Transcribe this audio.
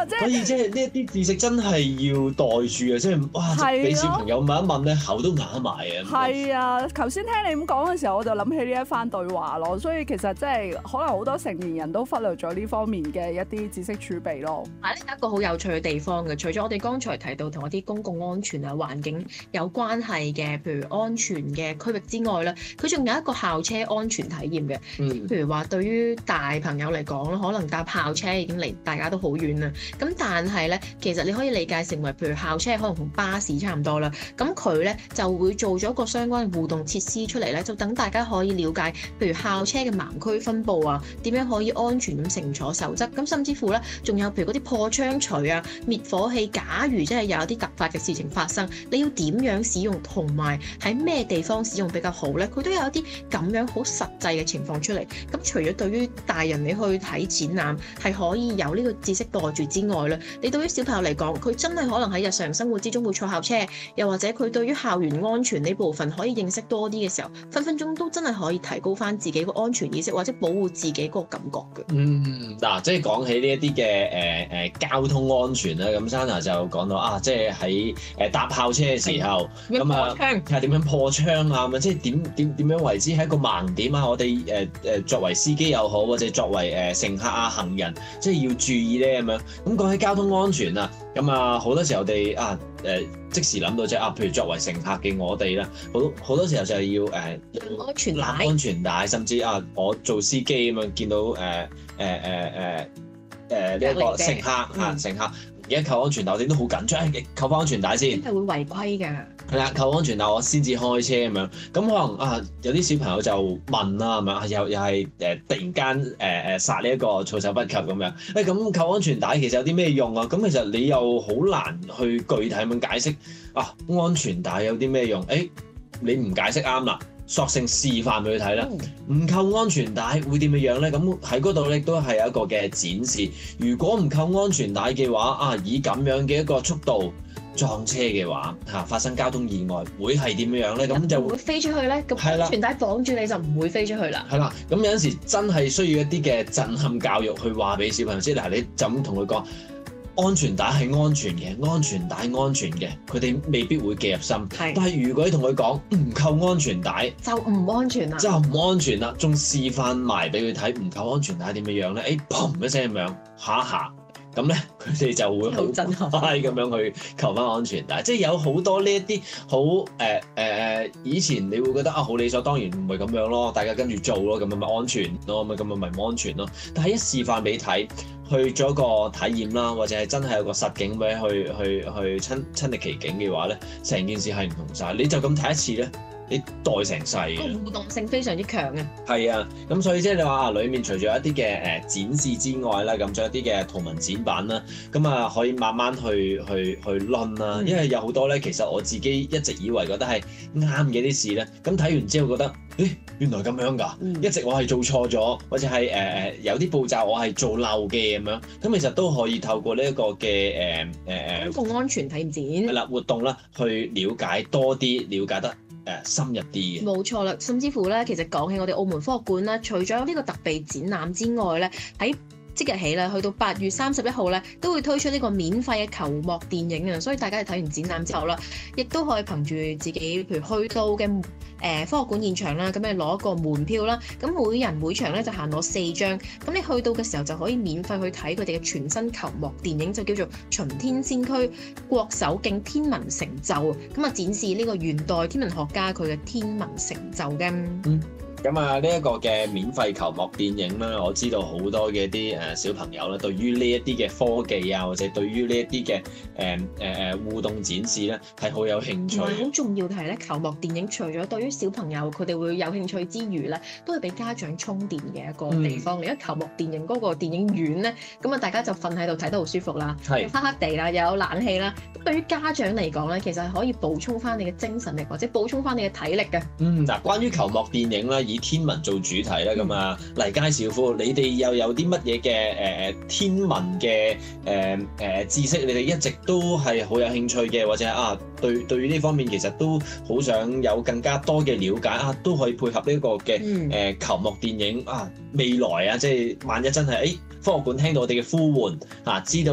所以即係呢一啲知識真係要袋住啊！即係哇，俾小朋友問一問咧，口都啞埋啊！ 係啊，頭先聽你咁講嘅時候，我就諗起呢一番對話咯。所以其實即係可能好多成年人都忽略咗呢方面嘅一啲知識儲備咯。 呢一個好有趣嘅地方嘅，除咗我哋剛才提到同一啲公共安全啊、環境有關係嘅，譬如安全嘅區域之外咧，佢仲有一個校車安全體驗嘅。譬如話對於大朋友嚟講，可能搭校車已經離大家都好遠啦。咁但係咧，其實你可以理解成為譬如校車可能同巴士差唔多啦。咁佢咧就會做咗一個相關嘅互動設施出嚟咧，就等大家可以了解，譬如校車嘅盲區分佈啊，點樣可以安全咁乘坐守則。咁甚至乎咧，仲有譬如嗰啲破窗錘啊、滅火器，假如真係有一啲突發嘅事情發生，你要點樣使用，同埋喺咩地方使用比較好咧？佢都有一啲咁樣好實際嘅情況出嚟。咁除咗對於大人你去睇展覽係可以有呢個知識袋住之外咧，你對於小朋友嚟講，佢真係可能喺日常生活之中會坐校車，又或者佢對於校園安全呢部分可以認識多啲嘅時候，分分鐘都真係可以提高翻自己個安全意識，或者保護自己個感覺嘅。 嗱，即係講起呢一啲嘅交通安全咧，咁 Sana 就講到啊，即係喺搭校車嘅時候，咁啊係點樣破窗啊？咁即係點樣為之係一個盲點啊？我哋作為司機又好，或者作為乘客啊、行人，即係要注意咧咁樣。咁講起交通安全啊，咁啊好多時候我哋即時諗到即係譬如作為乘客嘅我哋啦，好多時候就係要攬安全帶，甚至我做司機咁樣見到呢一個乘客而家扣安全帶，我哋都好緊張，扣翻安全帶先， 係會違規㗎。 係啦，扣安全帶我先至開車咁樣。咁可能有啲小朋友就問啦，係咪又係突然間殺呢一個措手不及咁樣。咁扣安全帶其實有啲咩用啊？咁其實你又好難去具體咁解釋安全帶有啲咩用？你唔解釋啱啦。索性示範俾佢睇啦，唔扣安全帶會點樣咧？咁喺嗰度咧都係有一個嘅展示。如果唔扣安全帶嘅話，以咁樣嘅一個速度撞車嘅話，發生交通意外會係點樣咧？咁就會飛出去咧。咁安全帶綁住你就唔會飛出去啦。 係啦，咁有陣時真係需要一啲嘅震撼教育去話俾小朋友知。嗱，你就咁同佢講。安全帶係安全嘅，安全帶安全嘅，佢哋未必會記入心。但係如果你同佢講唔扣安全帶， 就唔安全啦， 就唔安全啦，仲示範埋俾佢睇唔扣安全帶點樣咧？砰一聲咁樣下一下，咁咧佢哋就會好震撼咁樣去扣翻安全帶。即係有好多呢一啲好以前你會覺得好理所當然，唔係咁樣咯，大家跟住做咯，咁咪安全咯，咁咪唔安全咯。但係一示範俾你睇。去做一個體驗啦，或者係真係有個實景俾去親歷其境嘅話咧，成件事係唔同晒。你就咁睇一次咧，你代成世嘅互動性非常之強嘅。 係啊，咁所以即係你話裡面除咗一啲嘅展示之外啦，咁仲有一啲嘅圖文展板啦，咁可以慢慢去論啦。因為有好多咧，其實我自己一直以為覺得係啱嘅啲事咧，咁睇完之後覺得，原來咁樣㗎，一直我係做錯咗，或者係有啲步驟我係做漏嘅咁樣，咁其實都可以透過呢一個嘅公共安全體驗展係啦活動啦，去了解多啲，了解得深入啲嘅。 冇錯啦，甚至乎咧，其實講起我哋澳門科學館啦，除咗呢個特備展覽之外咧，喺即日起咧，去到8月31號咧，都會推出呢個免費嘅球幕電影啊！所以大家睇完展覽之後啦，亦都可以憑住自己，譬如去到嘅科學館現場啦，咁你攞一個門票啦，咁每人每場咧就限攞4張，咁你去到嘅時候就可以免費去睇佢哋嘅全新球幕電影，就叫做《巡天先驅國手徑天文成就》，咁展示呢個元代天文學家佢嘅天文成就嘅。 咁呢一個嘅免費球幕電影啦，我知道好多嘅啲小朋友咧，對於呢一啲嘅科技啊，或者對於呢一啲嘅互動展示咧，係好有興趣。 好重要嘅係咧，球幕電影除咗對於小朋友佢哋會有興趣之餘咧，都係俾家長充電嘅一個地方。而家球幕電影嗰個電影院咧，咁大家就瞓喺度睇得好舒服啦，黑黑地啦，又有冷氣啦。對於家長嚟講咧，其實係可以補充翻你嘅精神力，或者補充翻你嘅體力嘅。 嗱，關於球幕電影咧，以天文做主題咧，咁黎佳少夫，你哋又有啲乜嘢嘅天文嘅知識？你哋一直都係好有興趣嘅，或者對於呢方面其實都好想有更加多嘅了解都可以配合呢個嘅球幕電影未來即係萬一真係科學館聽到我哋嘅呼喚知道。